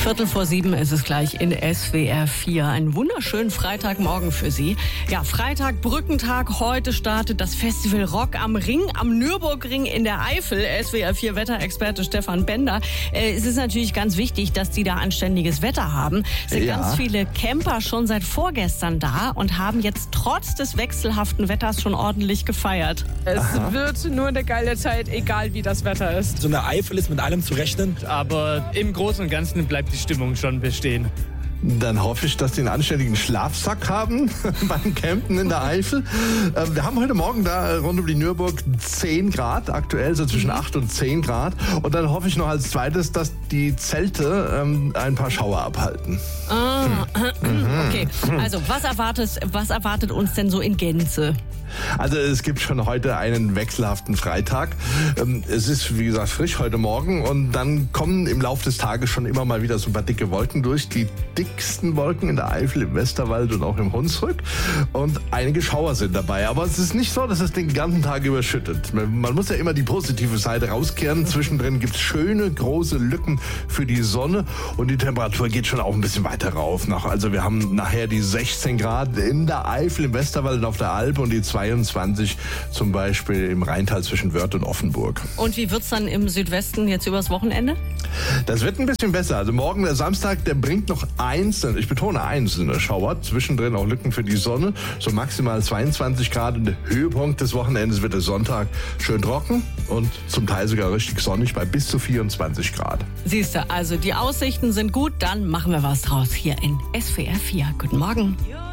7:15 ist es gleich in SWR 4. Einen wunderschönen Freitagmorgen für Sie. Ja, Freitag, Brückentag. Heute startet das Festival Rock am Ring, am Nürburgring in der Eifel. SWR 4 Wetterexperte Stefan Bender. Es ist natürlich ganz wichtig, dass die da anständiges Wetter haben. Es sind ganz viele Camper schon seit vorgestern da und haben jetzt trotz des wechselhaften Wetters schon ordentlich gefeiert. Es wird nur eine geile Zeit, egal wie das Wetter ist. So eine Eifel ist mit allem zu rechnen. Aber im Großen und Ganzen bleibt die Stimmung schon bestehen. Dann hoffe ich, dass die einen anständigen Schlafsack haben beim Campen in der Eifel. Wir haben heute Morgen da rund um die Nürburg 10 Grad, aktuell so zwischen 8 und 10 Grad. Und dann hoffe ich noch als zweites, dass die Zelte ein paar Schauer abhalten. Okay, also was erwartet uns denn so in Gänze? Also es gibt schon heute einen wechselhaften Freitag. Es ist, wie gesagt, frisch heute Morgen und dann kommen im Laufe des Tages schon immer mal wieder so ein paar dicke Wolken durch. Die dicksten Wolken in der Eifel, im Westerwald und auch im Hunsrück. Und einige Schauer sind dabei. Aber es ist nicht so, dass es den ganzen Tag überschüttet. Man muss ja immer die positive Seite rauskehren. Zwischendrin gibt es schöne, große Lücken für die Sonne und die Temperatur geht schon auch ein bisschen weiter rauf. Also wir haben nachher die 16 Grad in der Eifel, im Westerwald und auf der Alp und die 22 zum Beispiel im Rheintal zwischen Wörth und Offenburg. Und wie wird's dann im Südwesten jetzt übers Wochenende? Das wird ein bisschen besser. Also morgen, der Samstag, der bringt noch einzelne, ich betone einzelne Schauer, zwischendrin auch Lücken für die Sonne, so maximal 22 Grad. Und der Höhepunkt des Wochenendes wird der Sonntag schön trocken und zum Teil sogar richtig sonnig bei bis zu 24 Grad. Siehst du, also die Aussichten sind gut, dann machen wir was draus hier in SWR 4. Guten Morgen.